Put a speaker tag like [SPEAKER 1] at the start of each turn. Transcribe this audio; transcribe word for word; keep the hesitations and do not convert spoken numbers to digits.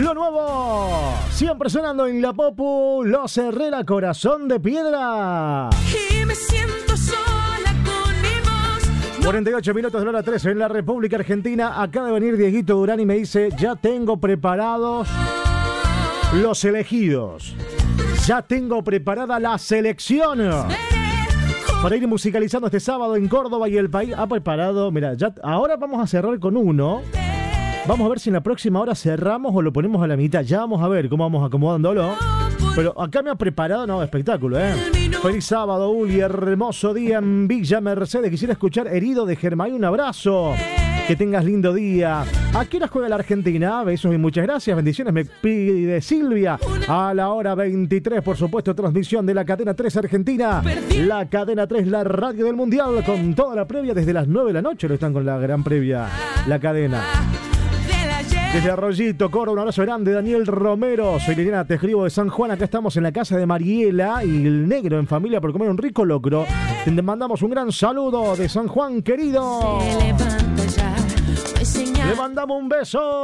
[SPEAKER 1] Lo nuevo, siempre sonando en la Popu, Los Herrera, Corazón de Piedra.
[SPEAKER 2] Y me siento sola con mi voz.
[SPEAKER 1] cuarenta y ocho minutos de la hora trece en la República Argentina. Acaba de venir Dieguito Durán y me dice, ya tengo preparados los elegidos. Ya tengo preparada la selección para ir musicalizando este sábado en Córdoba y el país. Ha preparado, mira, ya ahora vamos a cerrar con uno. Vamos a ver si en la próxima hora cerramos o lo ponemos a la mitad. Ya vamos a ver cómo vamos acomodándolo. Pero acá me ha preparado, no, espectáculo, ¿eh? Feliz sábado, Uli, hermoso día en Villa Mercedes. Quisiera escuchar Herido de Germán. Un abrazo. Que tengas lindo día. ¿A qué hora juega la Argentina? Besos y muchas gracias. Bendiciones, me pide Silvia. A la hora veintitrés, por supuesto, transmisión de la Cadena tres Argentina. La Cadena tres, la radio del Mundial, con toda la previa desde las nueve de la noche. Lo están con la gran previa, la cadena. Desde Arroyito, Córdoba, un abrazo grande, Daniel Romero. Soy Liliana, te escribo de San Juan. Acá estamos en la casa de Mariela y el negro en familia por comer un rico locro. Te mandamos un gran saludo de San Juan, querido.
[SPEAKER 2] Se levanta ya, no hay señal.
[SPEAKER 1] Le mandamos un beso.